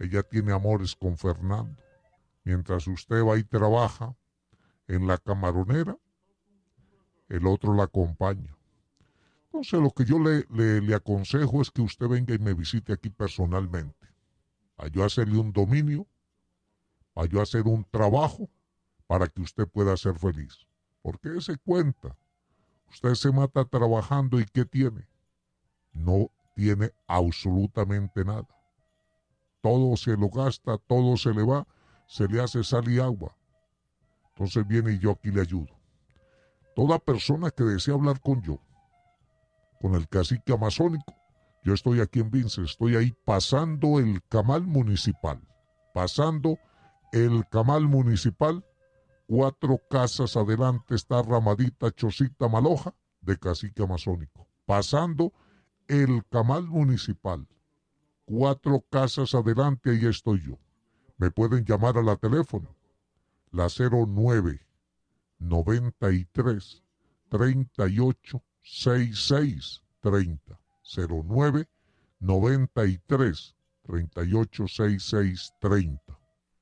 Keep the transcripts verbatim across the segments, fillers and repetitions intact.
ella tiene amores con Fernando. Mientras usted va y trabaja en la camaronera, el otro la acompaña. Entonces lo que yo le, le, le aconsejo es que usted venga y me visite aquí personalmente. Para yo hacerle un dominio, para yo hacer un trabajo, para que usted pueda ser feliz. Porque se cuenta, usted se mata trabajando y ¿qué tiene? No tiene absolutamente nada. Todo se lo gasta, todo se le va, se le hace sal y agua. Entonces viene y yo aquí le ayudo. Toda persona que desea hablar con yo, con el cacique amazónico, yo estoy aquí en Vince, estoy ahí pasando el camal municipal, pasando el camal municipal, cuatro casas adelante está Ramadita Chosita Maloja de cacique amazónico, pasando el camal municipal, cuatro casas adelante, ahí estoy yo. Me pueden llamar a la teléfono, la cero nueve noventa y tres treinta y ocho sesenta y seis treinta, cero nueve noventa y tres treinta y ocho sesenta y seis treinta.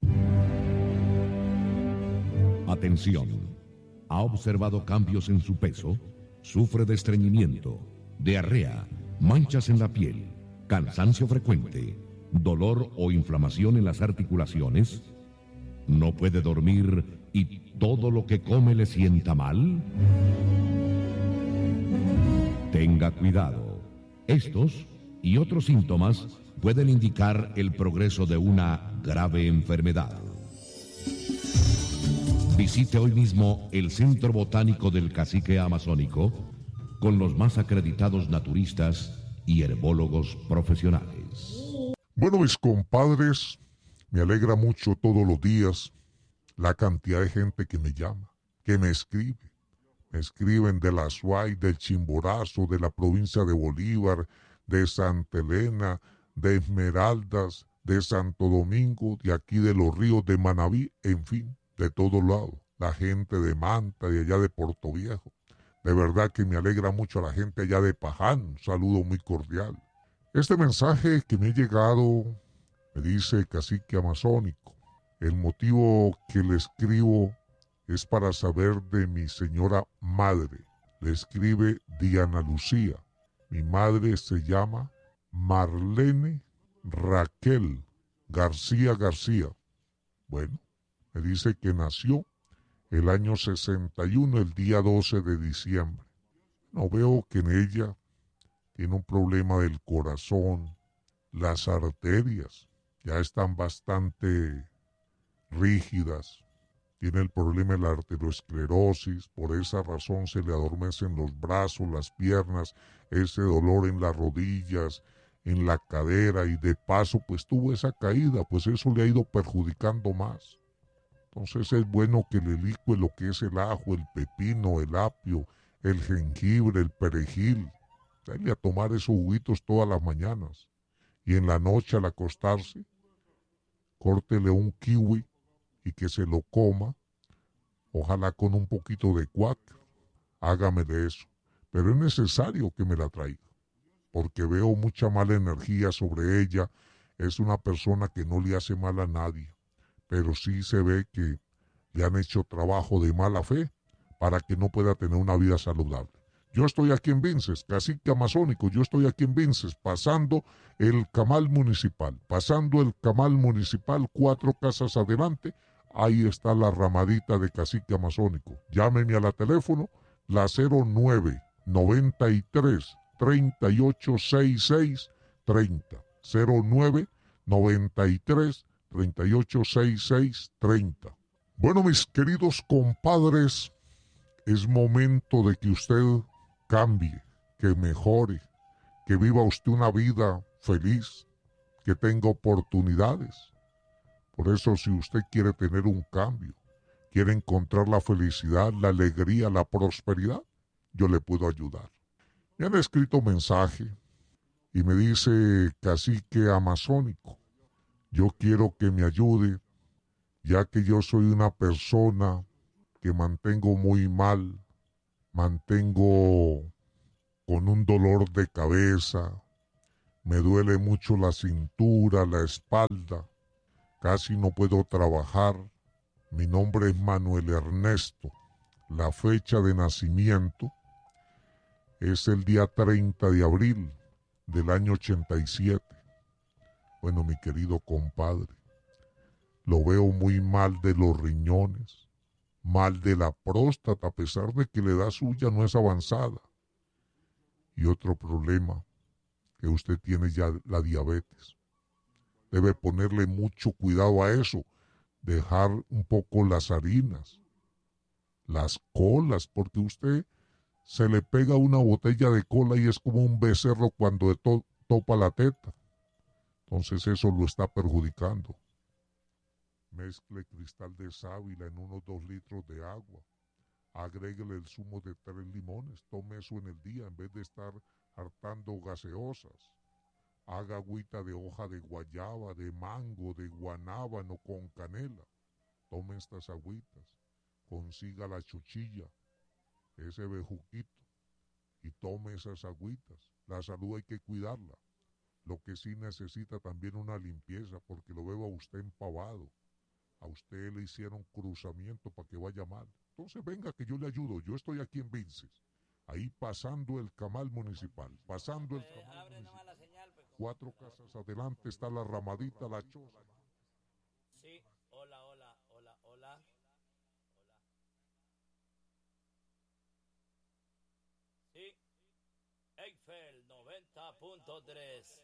Atención. ¿Ha observado cambios en su peso? ¿Sufre de estreñimiento, diarrea, manchas en la piel, cansancio frecuente, dolor o inflamación en las articulaciones? ¿No puede dormir y todo lo que come le sienta mal? Tenga cuidado. Estos y otros síntomas pueden indicar el progreso de una grave enfermedad. Visite hoy mismo el Centro Botánico del Cacique Amazónico con los más acreditados naturistas y herbólogos profesionales. Bueno, mis compadres, me alegra mucho todos los días la cantidad de gente que me llama, que me escribe. Me escriben de la Suay, del Chimborazo, de la provincia de Bolívar, de Santa Elena, de Esmeraldas, de Santo Domingo, de aquí de los ríos de Manabí, en fin, de todos lados. La gente de Manta, de allá de Puerto Viejo. De verdad que me alegra mucho a la gente allá de Paján. Un saludo muy cordial. Este mensaje que me ha llegado me dice Cacique Amazónico. El motivo que le escribo es para saber de mi señora madre. Le escribe Diana Lucía. Mi madre se llama Marlene Raquel García García. Bueno, me dice que nació el año sesenta y uno, el día doce de diciembre. No veo que en ella tiene un problema del corazón. Las arterias ya están bastante rígidas. Tiene el problema de la arteriosclerosis, por esa razón se le adormecen los brazos, las piernas, ese dolor en las rodillas, en la cadera, y de paso pues tuvo esa caída, pues eso le ha ido perjudicando más. Entonces es bueno que le licue lo que es el ajo, el pepino, el apio, el jengibre, el perejil. Dale a tomar esos juguitos todas las mañanas. Y en la noche al acostarse, córtele un kiwi y que se lo coma, ojalá con un poquito de cuac, hágame de eso. Pero es necesario que me la traiga, porque veo mucha mala energía sobre ella. Es una persona que no le hace mal a nadie, pero sí se ve que le han hecho trabajo de mala fe para que no pueda tener una vida saludable. Yo estoy aquí en Vinces, Cacique Amazónico, yo estoy aquí en Vinces, pasando el camal municipal, pasando el camal municipal, cuatro casas adelante, ahí está la ramadita de Cacique Amazónico. Llámeme a la teléfono, la cero nueve noventa y tres treinta y ocho sesenta y seis treinta, cero nueve noventa y tres treinta y ocho sesenta y seis treinta. Bueno, mis queridos compadres, es momento de que usted cambie, que mejore, que viva usted una vida feliz, que tenga oportunidades. Por eso, si usted quiere tener un cambio, quiere encontrar la felicidad, la alegría, la prosperidad, yo le puedo ayudar. Me han escrito mensaje y me dice Cacique Amazónico, yo quiero que me ayude, ya que yo soy una persona que mantengo muy mal, mantengo con un dolor de cabeza, me duele mucho la cintura, la espalda, Casi no puedo trabajar. Mi nombre es Manuel Ernesto. La fecha de nacimiento es el día treinta de abril del año ochenta y siete. Bueno, mi querido compadre, lo veo muy mal de los riñones, mal de la próstata, a pesar de que la edad suya no es avanzada. Y otro problema, que usted tiene ya la diabetes. Debe ponerle mucho cuidado a eso, dejar un poco las harinas, las colas, porque usted se le pega una botella de cola y es como un becerro cuando to topa la teta. Entonces eso lo está perjudicando. Mezcle cristal de sábila en unos dos litros de agua. Agréguele el zumo de tres limones. Tome eso en el día en vez de estar hartando gaseosas. Haga agüita de hoja de guayaba, de mango, de guanábano con canela. Tome estas agüitas. Consiga la chuchilla, ese bejuquito, y tome esas agüitas. La salud hay que cuidarla. Lo que sí necesita también una limpieza, porque lo veo a usted empavado. A usted le hicieron cruzamiento para que vaya mal. Entonces venga que yo le ayudo. Yo estoy aquí en Vinces, ahí pasando el camal municipal, pasando el camal municipal. Cuatro casas adelante está la ramadita, la choza. Sí, hola, hola, hola, hola. Sí, Eiffel noventa punto tres.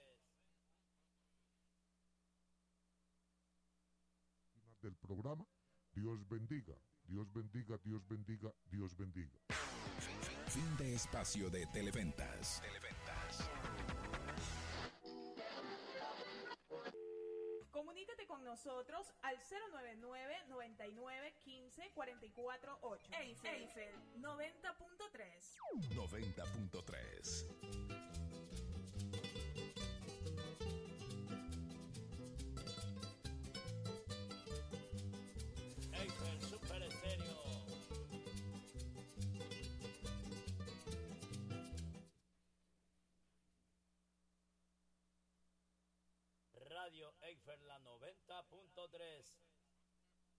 Del programa, Dios bendiga, Dios bendiga, Dios bendiga, Dios bendiga. Fin de espacio de Televentas. Televentas. Comunícate con nosotros al cero nueve nueve, noventa y nueve, quince, cuarenta y cuatro ocho. Eiffel, Eiffel noventa punto tres. noventa punto tres. Eiffel Super Estéreo. Radio Eiffel la noventa punto tres.